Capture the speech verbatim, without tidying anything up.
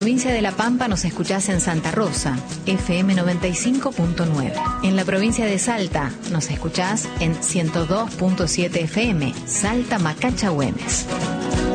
Provincia de La Pampa nos escuchás en Santa Rosa, F M noventa y cinco punto nueve. En la provincia de Salta nos escuchás en ciento dos punto siete F M, Salta Macacha Güemes.